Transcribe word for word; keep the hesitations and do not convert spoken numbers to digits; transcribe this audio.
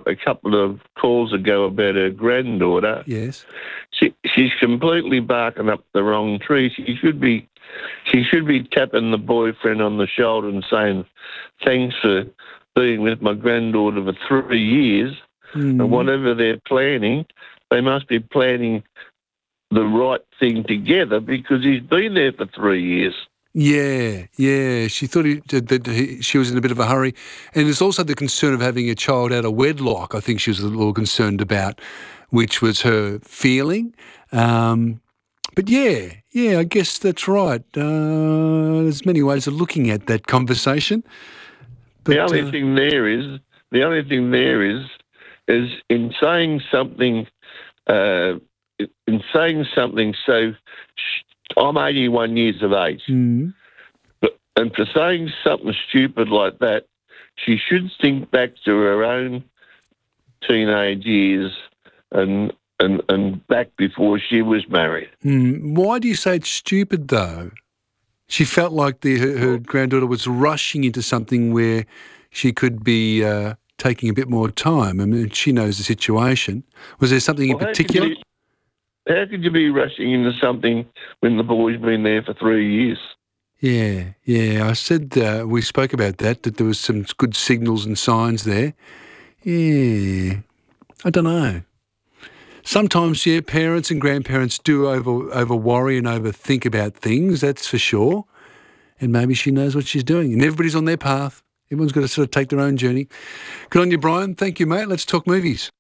a couple of calls ago about her granddaughter. Yes. She, she's completely barking up the wrong tree. She should be, she should be tapping the boyfriend on the shoulder and saying, "Thanks for being with my granddaughter for three years." Mm. And whatever they're planning, they must be planning the right thing together because he's been there for three years. Yeah, yeah. She thought he, that he, she was in a bit of a hurry. And there's also the concern of having a child out of wedlock, I think she was a little concerned about, which was her feeling. Um, but yeah, yeah, I guess that's right. Uh, there's many ways of looking at that conversation. But, the only uh, thing there is, the only thing there is, is in saying something, uh, in saying something so, I'm eighty-one years of age. Mm. But, and for saying something stupid like that, she should think back to her own teenage years and and, and back before she was married. Mm. Why do you say it's stupid, though? She felt like the, her, her granddaughter was rushing into something where she could be uh, taking a bit more time. I mean, she knows the situation. Was there something Well, in particular? How could, you, how could you be rushing into something when the boy's been there for three years? Yeah, yeah. I said uh, we spoke about that, that there was some good signals and signs there. Yeah, I don't know. Sometimes, yeah, parents and grandparents do over over worry and overthink about things, that's for sure. And maybe she knows what she's doing. And everybody's on their path. Everyone's got to sort of take their own journey. Good on you, Brian. Thank you, mate. Let's talk movies.